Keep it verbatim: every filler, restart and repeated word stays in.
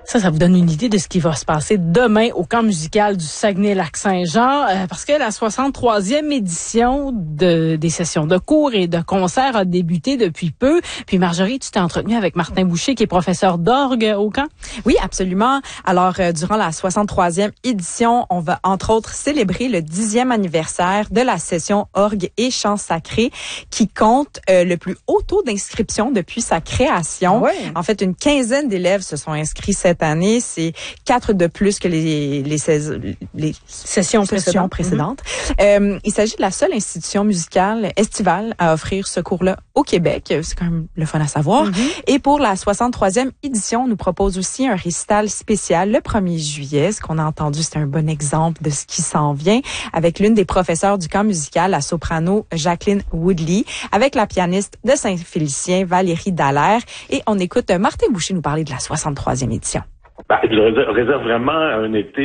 Ça, ça vous donne une idée de ce qui va se passer demain au camp musical du Saguenay-Lac-Saint-Jean, euh, parce que la soixante-troisième édition de, des sessions de cours et de concerts a débuté depuis peu. Puis Marjorie, tu t'es entretenue avec Martin Boucher, qui est professeur d'orgue au camp? Oui, absolument. Alors, euh, durant la soixante-troisième édition, on va entre autres célébrer le dixième anniversaire de la session orgue et chants sacrés, qui compte euh, le plus haut taux d'inscription depuis sa création. Ouais. En fait, une quinzaine d'élèves se sont inscrits cette année. C'est quatre de plus que les, les, seize, les sessions précédentes. précédentes. Mm-hmm. Euh, il s'agit de la seule institution musicale estivale à offrir ce cours-là au Québec. C'est quand même le fun à savoir. Mm-hmm. Et pour la soixante-troisième édition, on nous propose aussi un récital spécial le premier juillet. Ce qu'on a entendu, c'est un bon exemple de ce qui s'en vient, avec l'une des professeurs du camp musical, la soprano Jacqueline Woodley, avec la pianiste de Saint-Félicien, Valérie Dallaire. Et on écoute Martin Boucher nous parler de la soixante-troisième édition. Ben, je réserve vraiment un été